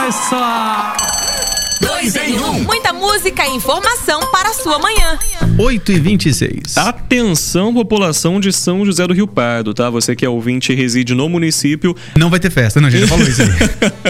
Começa! 2 em 1. Muita música e informação para a sua manhã. 8h26. Atenção, população de São José do Rio Pardo, tá? Você que é ouvinte e reside no município. Não vai ter festa, não, a gente já falou isso aí.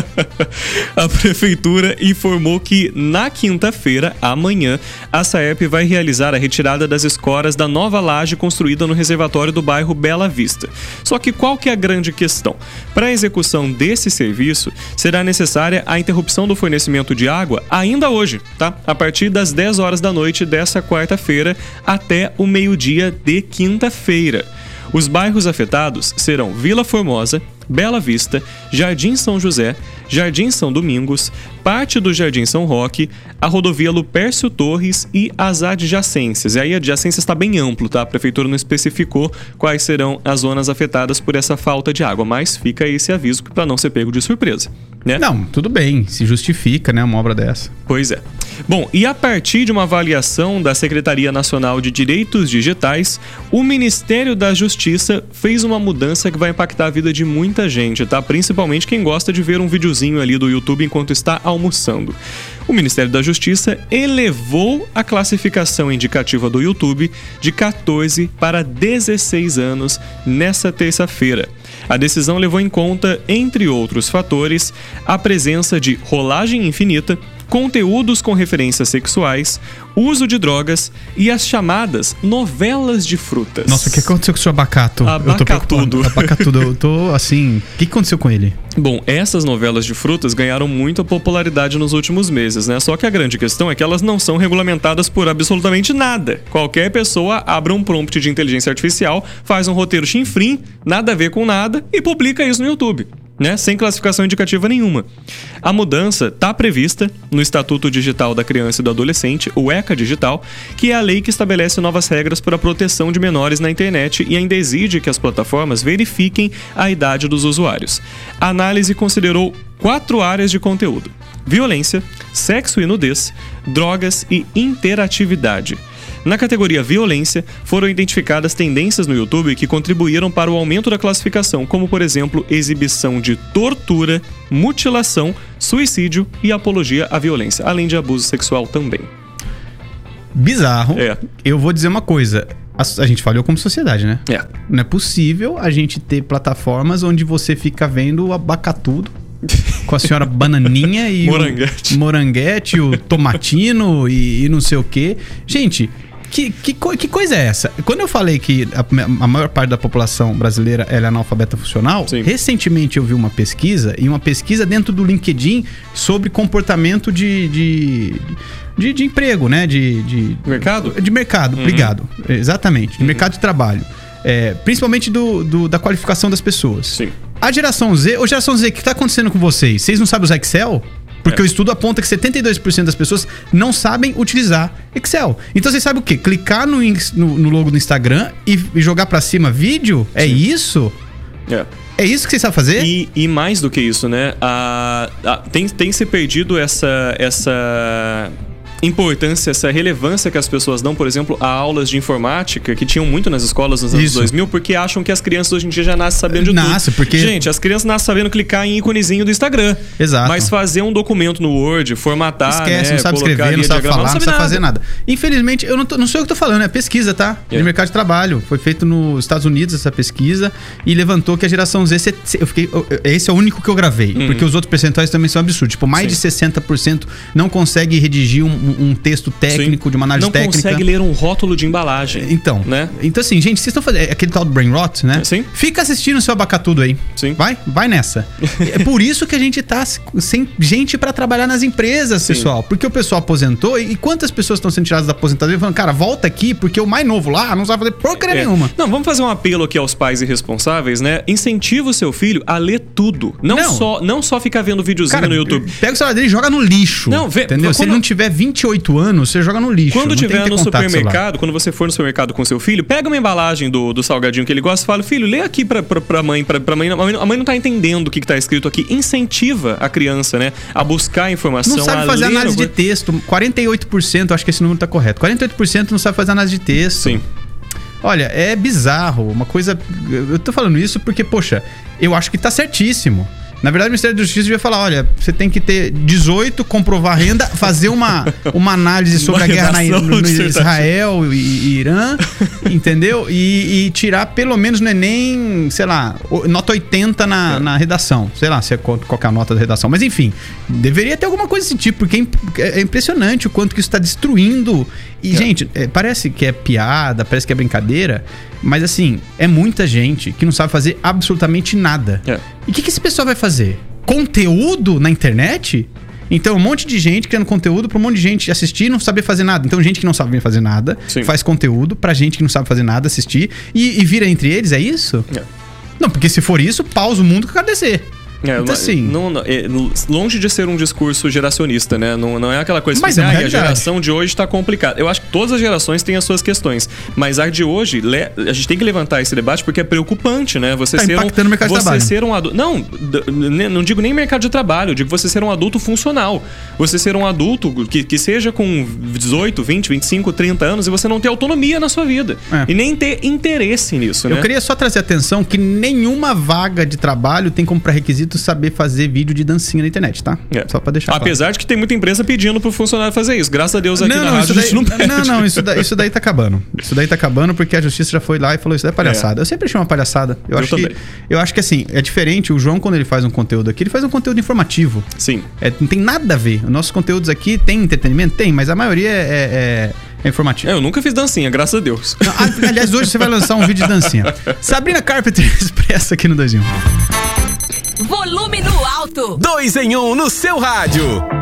A prefeitura informou que na quinta-feira, amanhã, a SAEP vai realizar a retirada das escoras da nova laje construída no reservatório do bairro Bela Vista. Só que qual que é a grande questão? Para a execução desse serviço, será necessária a interrupção do fornecimento de água ainda hoje, tá? A partir das 10 horas da noite dessa quarta-feira até o meio-dia de quinta-feira. Os bairros afetados serão Vila Formosa, Bela Vista, Jardim São José, Jardim São Domingos, parte do Jardim São Roque, a rodovia Lupércio Torres e as adjacências. E aí a adjacência está bem amplo, tá? A prefeitura não especificou quais serão as zonas afetadas por essa falta de água, mas fica esse aviso para não ser pego de surpresa, né? Não, tudo bem, se justifica, né, uma obra dessa. Pois é. Bom, e a partir de uma avaliação da Secretaria Nacional de Direitos Digitais, o Ministério da Justiça fez uma mudança que vai impactar a vida de muita gente, tá? Principalmente quem gosta de ver um videozinho ali do YouTube enquanto está almoçando. O Ministério da Justiça elevou a classificação indicativa do YouTube de 14 para 16 anos nessa terça-feira. A decisão levou em conta, entre outros fatores, a presença de rolagem infinita, conteúdos com referências sexuais, uso de drogas e as chamadas novelas de frutas. Nossa, o que aconteceu com o seu abacato? Abacatudo. Abacatudo, eu tô assim... O que aconteceu com ele? Bom, essas novelas de frutas ganharam muita popularidade nos últimos meses, né? Só que a grande questão é que elas não são regulamentadas por absolutamente nada. Qualquer pessoa abre um prompt de inteligência artificial, faz um roteiro chinfrim, nada a ver com nada, e publica isso no YouTube, né? Sem classificação indicativa nenhuma. A mudança está prevista no Estatuto Digital da Criança e do Adolescente, o ECA Digital, que é a lei que estabelece novas regras para a proteção de menores na internet e ainda exige que as plataformas verifiquem a idade dos usuários. A análise considerou 4 áreas de conteúdo: violência, sexo e nudez, drogas e interatividade. Na categoria violência, foram identificadas tendências no YouTube que contribuíram para o aumento da classificação, como, por exemplo, exibição de tortura, mutilação, suicídio e apologia à violência, além de abuso sexual também. Bizarro. É. Eu vou dizer uma coisa. A gente falhou como sociedade, né? É. Não é possível a gente ter plataformas onde você fica vendo o abacatudo com a senhora Bananinha e Moranguete. o Moranguete, o Tomatino e não sei o quê. Gente... Que coisa é essa? Quando eu falei que a maior parte da população brasileira ela é analfabeta funcional, sim, recentemente eu vi uma pesquisa dentro do LinkedIn sobre comportamento de emprego, né? De mercado? De mercado, obrigado. Exatamente, de mercado de trabalho. Principalmente da qualificação das pessoas. Sim. A geração Z, ô geração Z, o que está acontecendo com vocês? Vocês não sabem usar Excel? Porque o estudo aponta que 72% das pessoas não sabem utilizar Excel. Então vocês sabem o quê? Clicar no logo do Instagram e jogar pra cima vídeo? É isso? É isso que vocês sabem fazer? E mais do que isso, né? Tem se perdido essa importância, essa relevância que as pessoas dão, por exemplo, a aulas de informática que tinham muito nas escolas nos anos 2000, porque acham que as crianças hoje em dia já nascem sabendo de tudo. Porque... Gente, as crianças nascem sabendo clicar em íconezinho do Instagram. Exato. Mas fazer um documento no Word, formatar, esquece, né, não sabe escrever, não sabe falar, não sabe fazer nnada. Infelizmente, eu não sou eu que tô falando, é pesquisa, tá? De mercado de trabalho. Foi feito nos Estados Unidos essa pesquisa e levantou que a geração Z... Esse é o único que eu gravei, porque os outros percentuais também são absurdos. Tipo, mais de 60% não consegue redigir um texto técnico, de uma análise técnica. Não consegue ler um rótulo de embalagem. Então, né? Então assim, gente, vocês estão fazendo aquele tal do brain rot, né? Sim. Fica assistindo o seu abacatudo aí. Sim. Vai nessa. É por isso que a gente tá sem gente pra trabalhar nas empresas, sim, pessoal. Porque o pessoal aposentou e quantas pessoas estão sendo tiradas da aposentadoria falando, cara, volta aqui porque o mais novo lá não sabe fazer porcaria nenhuma. Não, vamos fazer um apelo aqui aos pais irresponsáveis, né? Incentiva o seu filho a ler tudo. Não só ficar vendo videozinho, cara, no YouTube. Pega o celular dele e joga no lixo. Não, entendeu? Se ele não tiver 28 anos, você joga no lixo. Quando tiver no supermercado, quando você for no supermercado com seu filho, pega uma embalagem do salgadinho que ele gosta e fala, filho, lê aqui pra mãe, a mãe não tá entendendo o que tá escrito aqui. Incentiva a criança, né, a buscar informação, não sabe fazer análise de texto. 48%, acho que esse número tá correto. 48% não sabe fazer análise de texto. Sim. Olha, é bizarro. Uma coisa... Eu tô falando isso porque, poxa, eu acho que tá certíssimo. Na verdade, o Ministério da Justiça devia falar, olha, você tem que ter 18, comprovar a renda, fazer uma análise sobre a guerra no Israel e Irã, entendeu? E tirar pelo menos no Enem, sei lá, nota 80 na redação. Sei lá qual que é a nota da redação. Mas enfim, deveria ter alguma coisa desse tipo, porque é impressionante o quanto que isso está destruindo. E, gente, parece que é piada, parece que é brincadeira, mas assim, é muita gente que não sabe fazer absolutamente nada. E o que esse pessoal vai fazer? Conteúdo na internet? Então, um monte de gente criando conteúdo pra um monte de gente assistir e não saber fazer nada. Então, gente que não sabe fazer nada, faz conteúdo pra gente que não sabe fazer nada assistir e vira entre eles, é isso? Não, porque se for isso, pausa o mundo que eu quero descer. Então, assim, longe de ser um discurso geracionista, né? Não é aquela coisa que a geração de hoje tá complicada. Eu acho que todas as gerações têm as suas questões, mas a de hoje, a gente tem que levantar esse debate porque é preocupante, né? Você impactando o mercado de trabalho. Ser um adulto. Não digo nem mercado de trabalho, eu digo você ser um adulto funcional. Você ser um adulto que seja com 18, 20, 25, 30 anos e você não ter autonomia na sua vida. E nem ter interesse nisso, né? Eu queria só trazer atenção que nenhuma vaga de trabalho tem como pré-requisito saber fazer vídeo de dancinha na internet, tá? Só pra deixar Apesar de que tem muita empresa pedindo pro funcionário fazer isso. Graças a Deus aqui na rádio a gente não pede. Isso daí tá acabando. Isso daí tá acabando porque a justiça já foi lá e falou isso daí é palhaçada. Eu sempre achei uma palhaçada. Eu acho que assim, é diferente. O João, quando ele faz um conteúdo aqui, ele faz um conteúdo informativo. Sim. Não tem nada a ver. Os nossos conteúdos aqui tem entretenimento? Tem, mas a maioria é informativo. Eu nunca fiz dancinha, graças a Deus. Aliás, hoje você vai lançar um vídeo de dancinha. Sabrina Carpenter Expressa aqui no 2 em 1. Volume no alto. 2 em 1 no seu rádio.